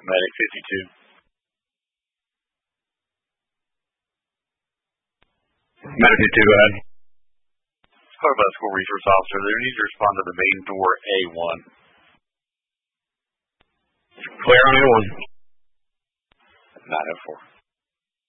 Medic 52. Medic 52, go ahead. Color Bicycle Resource Officer, they need to respond to the main door A1. Clear on A1. 904.